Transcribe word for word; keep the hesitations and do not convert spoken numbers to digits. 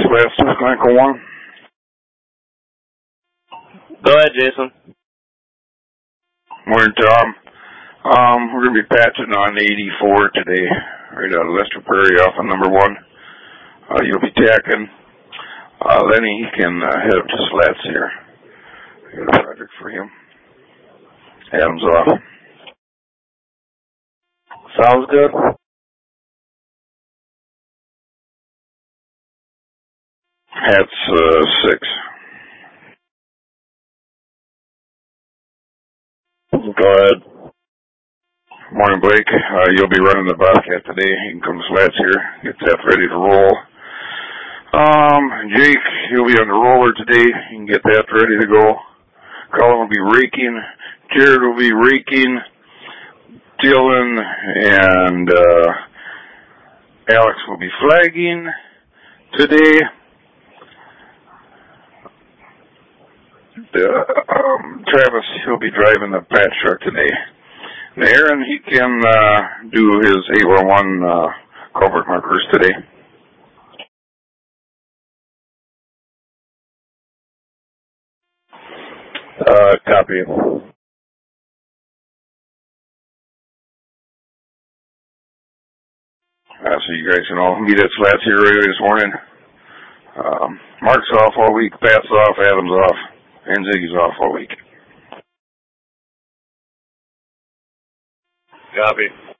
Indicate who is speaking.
Speaker 1: West, Michael one.
Speaker 2: Go ahead, Jason.
Speaker 1: Morning, Tom. Um, we're going to be patching on eighty-four today, right out of Lester Prairie off of number one. Uh, you'll be tacking. Uh, Lenny, he can uh, head up to Slats here. I got a project for him. Adam's off.
Speaker 2: Sounds good.
Speaker 1: Hat's uh, six.
Speaker 2: Go ahead.
Speaker 1: Morning, Blake. Uh, you'll be running the Bobcat today. You can come to Slats here. Get that ready to roll. Um, Jake, he'll be on the roller today. You can get that ready to go. Colin will be raking. Jared will be raking. Dylan and uh, Alex will be flagging today. Uh, um, Travis, he'll be driving the patch truck today. And Aaron, he can uh, do his eight one one uh, culvert markers today.
Speaker 2: Uh, copy.
Speaker 1: Uh, so you guys can all meet at Slats here early this morning. Um, Mark's off all week, Pat's off, Adam's off, and Ziggy's off all week.
Speaker 2: Copy.